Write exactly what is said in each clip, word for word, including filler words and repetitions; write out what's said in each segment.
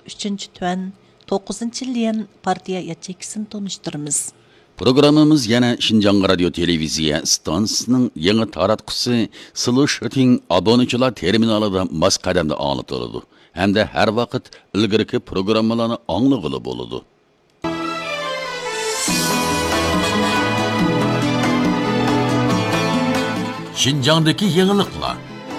uchinchi tuan, to'qqizinchi liyan partiya yachekisini tanıştırımız. Programımız yana Şinjan Radio Televiziya stansiyasının yangi taratqusi Silo Shirting abonechilar terminalida mas qadamda anlatıldı. Hem de her vaqt ilgirki programmalarni anglag'ili bo'ladi. Şinjandagi yangiliklar.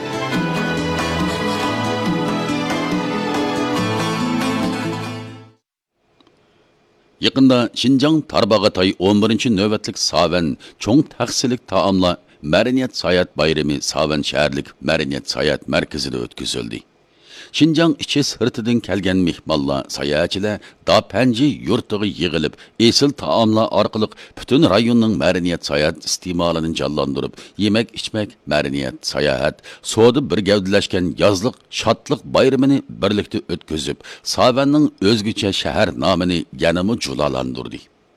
Yaqında Şinjan Tarbag'atay o'n birinchi navbatlik Savan cho'ng tahsillik taomlar Madaniyat Sayat bayrami Savan shaharlik Madaniyat Sayat markazida o'tkazildi. Şinjan içi sırtıdan kelgen mihmallar, sayahatchilar Dapanji yurtiga yig'ilib, esil taomlar orqali bütün rayonning madaniyat sayat iste'molini jonlantirib, yemek içmek, madaniyat sayohat, savdo birgavdalashgan yozliq shodliq bayramini birlikda o'tkazib, Savanning o'zgacha shahar nomini yanama julalantirdi.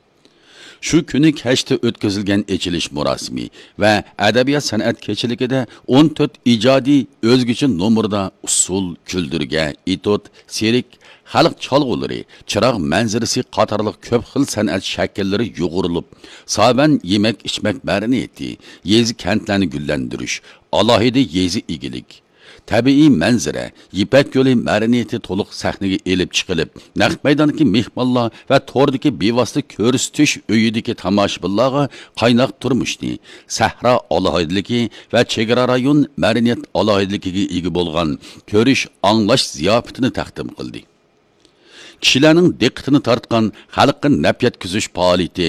Şu kuni kashda o'tkazilgan echilish murosimi va adabiyot san'at kechiligida o'n to'rt ijodiy o'zgacha nomerda usul, kuldirga, etot, serik, xalq cholg'ulari, chiroq manzarasi qatorliq ko'p xil san'at shakllari yo'g'urilib, Savan yemek içmek madaniyati, yezi kentlarni gullantirish, alohida yezi egilik, tabiiy manzara, Yipak yo'li madaniyati to'liq sahnaga elib chiqilib, naqd maydondagi mehmonlar va tordagi bevosita ko'rsatish uyidagi tomoshabinlarga qaynoq turmushni, sahro alohidaligi va chegara rayon madaniyat alohidaligiga ega bo'lgan ko'rish, anglash ziyofatini taqdim qildi. Kishilarning diqqatini tortgan xalqqa naf yetkazish faoliyati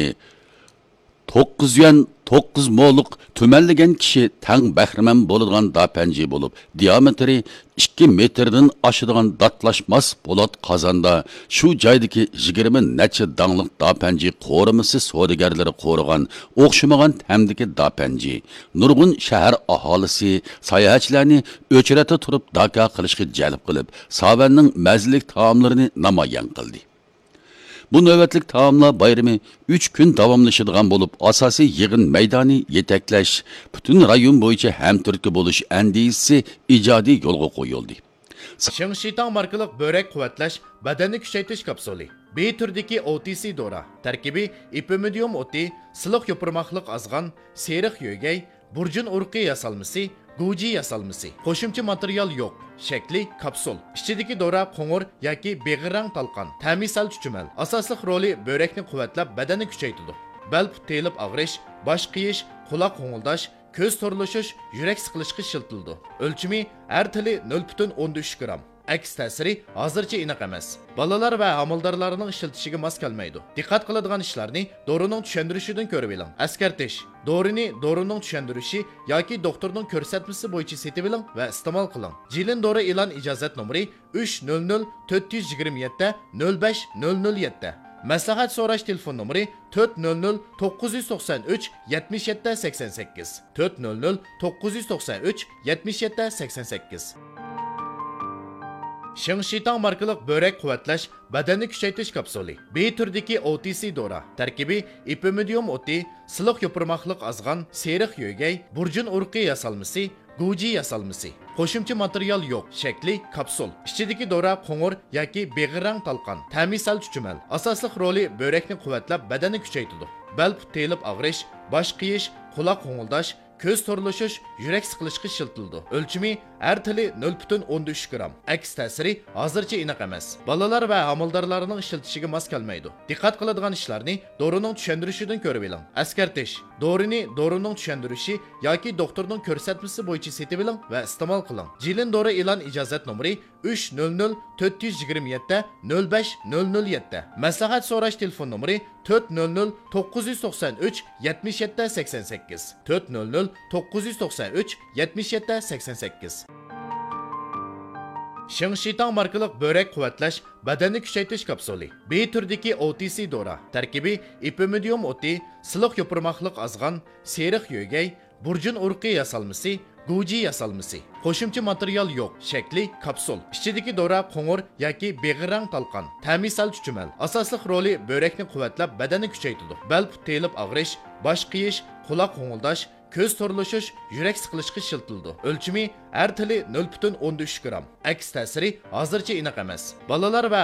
to'qqiz yuan to'qqiz mo'liq tumanlagan kishi tang bahriman bo'ladigan dapanji bo'lib, diametri ikki metrdan oshadigan datlashmas po'lat qozonda shu joydagi yigirma necha dangliq dapanji qo'rimisi savdogarlari qo'rigan o'xshamagan tamdagi dapanji nurg'un shahar aholisi sayohatchilarni o'chirata turib daka qilishga jalb qilib, Savanning mazalik taomlarini namoyon qildi. Bu növbetlik taomlar bayrami üç gün davamlaşadigan bo'lib, asosiy yig'in maydoni yetaklash, bütün rayon bo'yicha hamturtki bo'lish andisi ijodiy yo'lga qo'yildi. Shingshitang markalik börek quvvatlash, badanni kuchaytirish kapsuli. B turdagi O T C dora. Tarkibi ipimidium o'ti, siliq yo'pirmoqliq azg'an, seriq yo'gay, burjun urqi yasalmasi, Guji yasalmasi. Qo'shimcha material yo'q. Shakli kapsul. Ichidagi dora qo'ng'ir yoki beg'irang talqon. Ta'misal chuchumal. Asosli roli börekni quvvatlab, badanni kuchaytiradi. Bel telib og'rish, bosh qiyish, quloq qo'ng'ildash, ko'z to'rlashish, yurak siqilishga shiltildi. O'lchimi har tili nol butun o'n uch gram. Aks ta'siri hozircha aniq emas. Balalar va amaldorlarning ishiltishiga mos kelmaydi. Diqqat qiladigan ishlarni dorining tushuntirishidan ko'rib oling. Askartish. Dorini dorining tushuntirishi yoki doktorning ko'rsatmasi bo'yicha setib oling va iste'mol qiling. Jilin dori e'lon ijozat nomeri uch nol nol to'rt yuz yigirma yetti nol besh nol nol yetti. Maslahat so'rash telefon nomeri to'rt nol nol to'qqiz yuz to'qson uch yetmish yetti sakson sakkiz. to'rt nol nol to'qqiz yuz to'qson uch yetmish yetti sakson sakkiz. Shingshitang markalik börek quvvatlash, badanni kuchaytirish kapsuli. B turdagi O T C dora. Tarkibi ipimidium o'ti, siliq yo'pirmoqliq azg'an, seriq yo'gay, burjun urqi yasalmasi, Guji yasalmasi. Qo'shimcha material yo'q. Shakli kapsul. Ichidagi dora qo'ng'ir yoki beg'irang talqon. Ta'misal chuchumal. Asosli roli börekni quvvatlab, badanni kuchaytiradi. Bel telib og'rish, bosh qiyish, quloq qo'ng'ildash, ko'z to'rlashish, yurak siqilishga shiltildi. O'lchimi har tili nol butun o'n uch gram. Aks ta'siri hozircha aniq emas. Balalar va amaldorlarning ishiltishiga mos kelmaydi. Diqqat qiladigan ishlarni dorining tushuntirishidan ko'rib oling. Askartish. Dorini dorining tushuntirishi yoki doktorning ko'rsatmasi bo'yicha setib oling va iste'mol qiling. Jilin dori e'lon ijozat nomeri uch nol nol to'rt yuz yigirma yetti nol besh nol nol yetti. Maslahat so'rash telefon nomeri to'rt nol nol to'qqiz yuz to'qson uch yetmish yetti sakson sakkiz. to'rt nol nol to'qqiz yuz to'qson uch yetmish yetti sakson sakkiz. Shingshitang markalik börek quvvatlash, badanni kuchaytirish kapsuli. B turdagi O T C dora. Tarkibi ipimidium o'ti, siliq yo'pirmoqliq azg'an, seriq yo'gay, burjun urqi yasalmasi, Guji yasalmasi. Qo'shimcha material yo'q. Shakli kapsul. Ichidagi dora qo'ng'ir yoki beg'irang talqon. Ta'misal chuchumal. Asosli roli börekni quvvatlab, badanni kuchaytiradi. Bel telib og'rish, bosh qiyish, quloq qo'ng'ildash, ko'z to'rlashish, yurak siqilishga shiltildi. O'lchimi har tili nol butun o'n uch gram. Aks ta'siri hozircha aniq emas. Balalar va